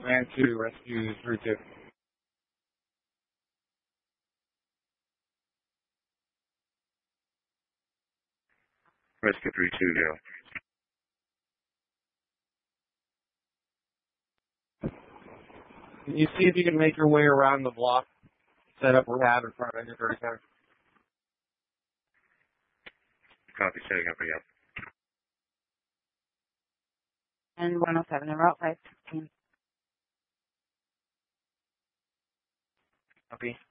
Man 2, rescue 3-2. Rescue 3-2, go. Can you see if you can make your way around the block set up we have in front of Engine 37? Copy, setting up again. And 107 en route 516. Copy.